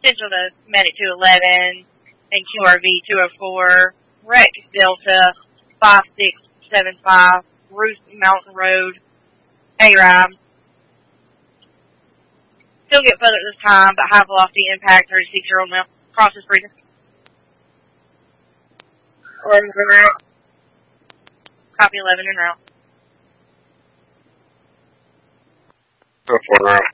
Central to Medic 211 and QRV 204, wreck Delta 5675, Ruth Mountain Road, ARAB. Still get further at this time, but high velocity impact, 36-year-old male, crosses freezing. 11 en route. Copy 11 en route. 4 en route.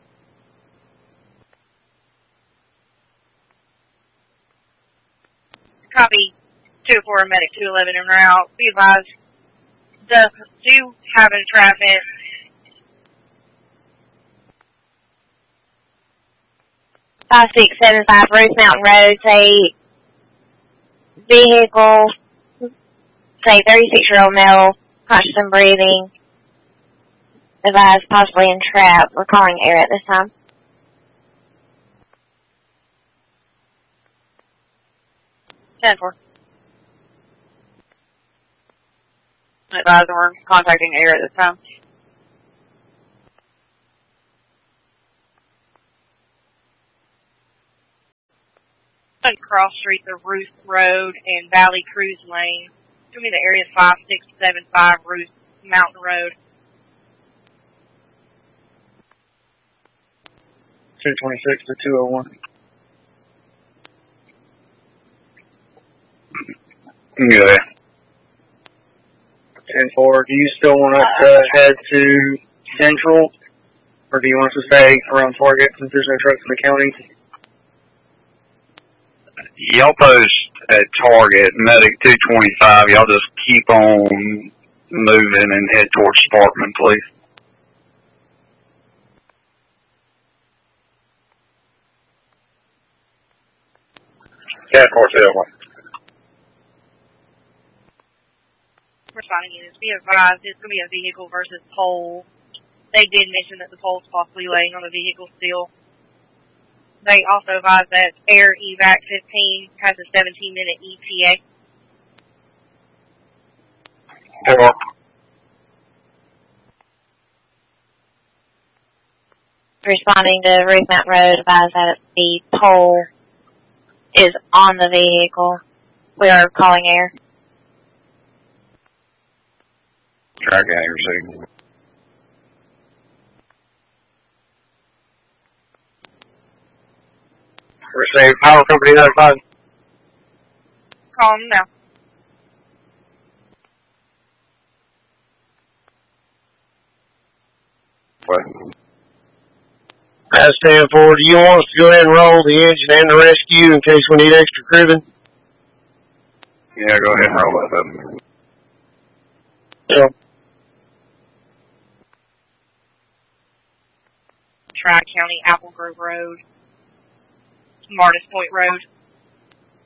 Copy 204 Medic 211 en route. Be advised, do have in traffic. Five 675 Ruth Mountain Road, say vehicle, say 36-year-old male, conscious and breathing, advised possibly in trap. We're calling air at this time. Ten-4. Advised we're contacting air at this time. Cross Street to Ruth Road and Valley Cruise Lane. Give me the area 5675 Ruth Mountain Road. 226 to 201. Yeah. 10-4. Do you still want us to head to Central, or do you want us to stay around Target since there's no trucks in the county? Y'all post at Target, Medic 225. Y'all just keep on moving and head towards Sparkman, please. Yeah, of course, Responding units, be advised it's going to be a vehicle versus pole. They did mention that the pole's possibly laying on the vehicle still. They also advised that Air Evac 15 has a 17-minute ETA. 4. Responding to Ruth Mountain Road, advised that the pole is on the vehicle. We are calling air. Track out your signal. Receive power company notified. Call them now. What? That's 10-4. Do you want us to go ahead and roll the engine and the rescue in case we need extra cribbing? Yeah, go ahead and roll that up. Yeah. Tri-County Apple Grove Road. Martis Point Road.